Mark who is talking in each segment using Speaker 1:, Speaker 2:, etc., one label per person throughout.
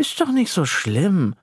Speaker 1: Ist doch nicht so schlimm.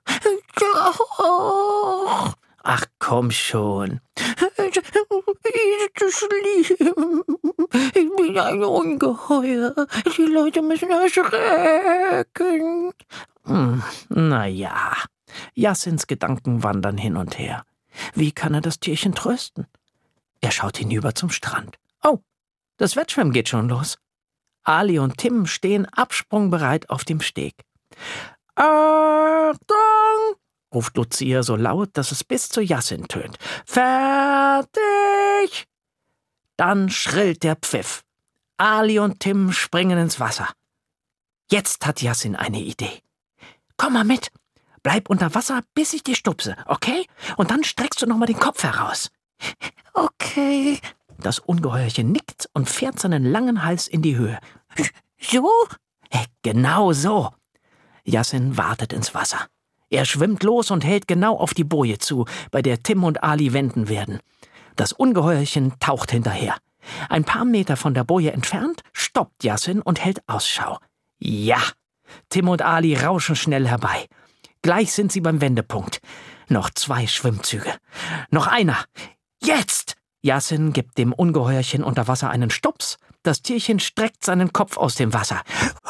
Speaker 1: Doch. Ach, komm schon. Ist schlimm. Ich bin ein Ungeheuer. Die Leute müssen erschrecken. Naja. Yassins Gedanken wandern hin und her. Wie kann er das Tierchen trösten? Er schaut hinüber zum Strand. Oh, das Wettschwimmen geht schon los. Ali und Tim stehen absprungbereit auf dem Steg. Achtung! Ruft Lucia so laut, dass es bis zu Yassin tönt. Fertig! Dann schrillt der Pfiff. Ali und Tim springen ins Wasser. Jetzt hat Yassin eine Idee. Komm mal mit. Bleib unter Wasser, bis ich dich stupse, okay? Und dann streckst du nochmal den Kopf heraus. Okay. Das Ungeheuerchen nickt und fährt seinen langen Hals in die Höhe. So? Genau so. Yassin wartet ins Wasser. Er schwimmt los und hält genau auf die Boje zu, bei der Tim und Ali wenden werden. Das Ungeheuerchen taucht hinterher. Ein paar Meter von der Boje entfernt stoppt Yassin und hält Ausschau. Ja! Tim und Ali rauschen schnell herbei. Gleich sind sie beim Wendepunkt. Noch 2 Schwimmzüge. Noch einer. Jetzt! Yassin gibt dem Ungeheuerchen unter Wasser einen Stups. Das Tierchen streckt seinen Kopf aus dem Wasser.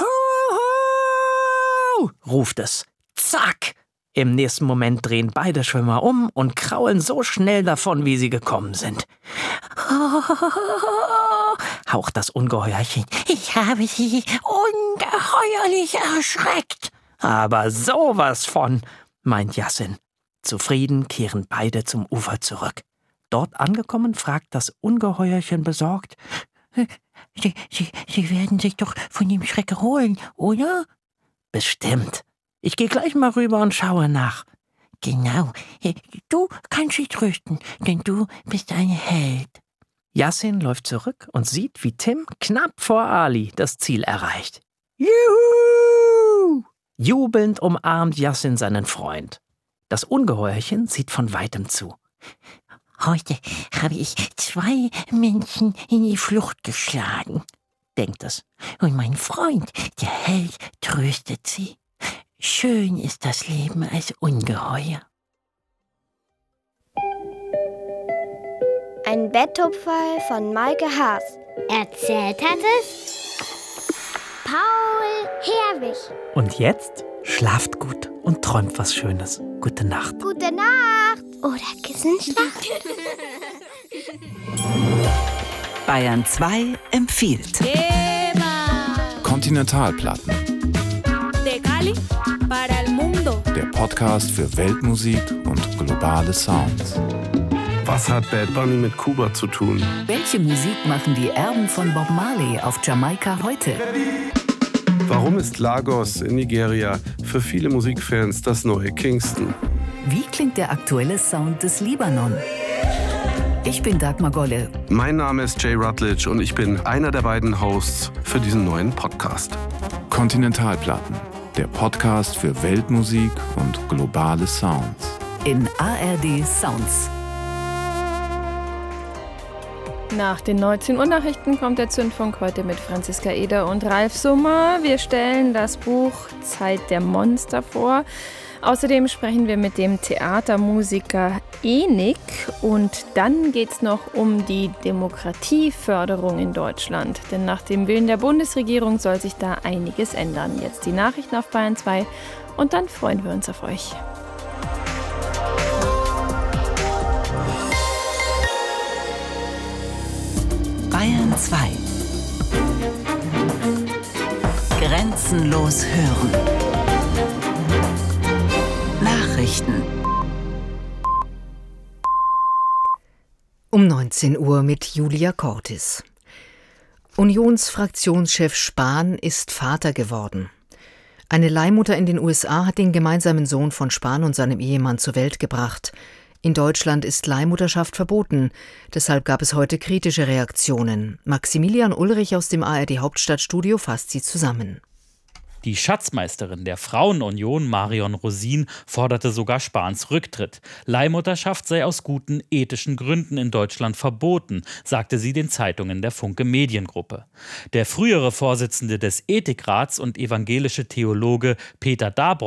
Speaker 1: Huhu! Ruft es. Zack! Im nächsten Moment drehen beide Schwimmer um und kraulen so schnell davon, wie sie gekommen sind. Haucht das Ungeheuerchen. Ich habe sie ungeheuerlich erschreckt. Aber sowas von, meint Yassin. Zufrieden kehren beide zum Ufer zurück. Dort angekommen, fragt das Ungeheuerchen besorgt. Sie werden sich doch von dem Schreck erholen, oder? Bestimmt. Ich gehe gleich mal rüber und schaue nach. Genau. Du kannst sie trösten, denn du bist ein Held. Yassin läuft zurück und sieht, wie Tim knapp vor Ali das Ziel erreicht. Juhu! Jubelnd umarmt Yassin seinen Freund. Das Ungeheuerchen sieht von weitem zu. Heute habe ich 2 Menschen in die Flucht geschlagen, denkt es. Und mein Freund, der Held, tröstet sie. Schön ist das Leben als Ungeheuer.
Speaker 2: Ein Betthupferl von Maike Haas.
Speaker 3: Erzählt hat es Paul Herwig.
Speaker 1: Und jetzt schlaft gut und träumt was Schönes. Gute Nacht.
Speaker 2: Gute Nacht.
Speaker 3: Oder Kissenschlacht.
Speaker 4: Bayern 2 empfiehlt.
Speaker 5: Kontinentalplatten.
Speaker 6: De Cali para el mundo.
Speaker 5: Der Podcast für Weltmusik und globale Sounds.
Speaker 7: Was hat Bad Bunny mit Kuba zu tun?
Speaker 4: Welche Musik machen die Erben von Bob Marley auf Jamaika heute?
Speaker 7: Warum ist Lagos in Nigeria für viele Musikfans das neue Kingston?
Speaker 4: Wie klingt der aktuelle Sound des Libanon? Ich bin Dagmar Golle.
Speaker 7: Mein Name ist Jay Rutledge und ich bin einer der beiden Hosts für diesen neuen Podcast.
Speaker 5: Kontinentalplatten. Der Podcast für Weltmusik und globale Sounds.
Speaker 4: In ARD Sounds.
Speaker 8: Nach den 19 Uhr Nachrichten kommt der Zündfunk heute mit Franziska Eder und Ralf Summer. Wir stellen das Buch Zeit der Monster vor. Außerdem sprechen wir mit dem Theatermusiker Enik und dann geht es noch um die Demokratieförderung in Deutschland. Denn nach dem Willen der Bundesregierung soll sich da einiges ändern. Jetzt die Nachrichten auf Bayern 2 und dann freuen wir uns auf euch.
Speaker 4: Bayern 2. Grenzenlos hören. Nachrichten.
Speaker 9: Um 19 Uhr mit Julia Cortis. Unionsfraktionschef Spahn ist Vater geworden. Eine Leihmutter in den USA hat den gemeinsamen Sohn von Spahn und seinem Ehemann zur Welt gebracht. In Deutschland ist Leihmutterschaft verboten. Deshalb gab es heute kritische Reaktionen. Maximilian Ulrich aus dem ARD-Hauptstadtstudio fasst sie zusammen.
Speaker 10: Die Schatzmeisterin der Frauenunion, Marion Rosin, forderte sogar Spahns Rücktritt. Leihmutterschaft sei aus guten ethischen Gründen in Deutschland verboten, sagte sie den Zeitungen der Funke Mediengruppe. Der frühere Vorsitzende des Ethikrats und evangelische Theologe Peter Dabrow